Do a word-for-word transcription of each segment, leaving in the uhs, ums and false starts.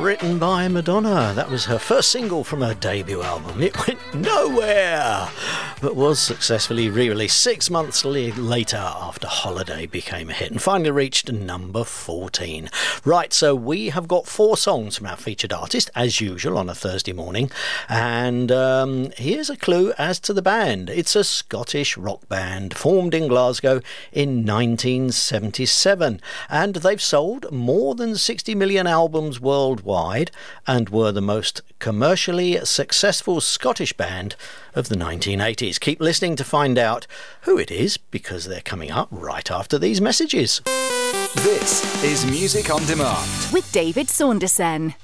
written by Madonna. That was her first single from her debut album. It went nowhere, but was successfully re-released six months later after Holiday became a hit and finally reached number fourteen. Right, so we have got four songs from our featured artist, as usual, on a Thursday morning. And um, here's a clue as to the band. It's a Scottish rock band formed in Glasgow in nineteen seventy-seven. And they've sold more than sixty million albums worldwide and were the most commercially successful Scottish band of the nineteen eighties. Keep listening to find out who it is, because they're coming up right after these messages. This is Music on Demand with David Saunderson.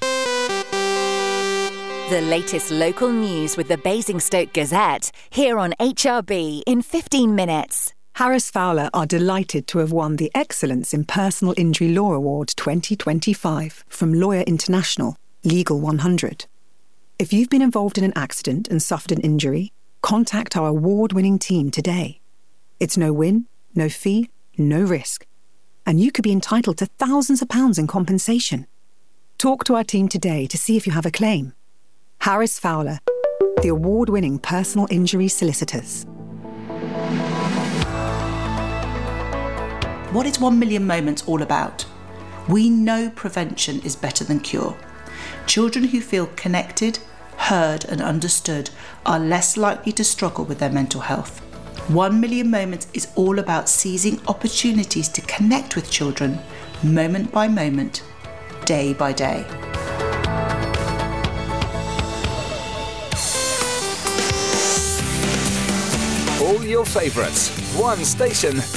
The latest local news with the Basingstoke Gazette, here on H R B in fifteen minutes. Harris Fowler are delighted to have won the Excellence in Personal Injury Law Award twenty twenty-five from Lawyer International, Legal one hundred. If you've been involved in an accident and suffered an injury, contact our award-winning team today. It's no win, no fee, no risk. And you could be entitled to thousands of pounds in compensation. Talk to our team today to see if you have a claim. Harris Fowler, the award-winning personal injury solicitors. What is One Million Moments all about? We know prevention is better than cure. Children who feel connected, heard and understood are less likely to struggle with their mental health. One Million Moments is all about seizing opportunities to connect with children, moment by moment, day by day. All your favourites, one station,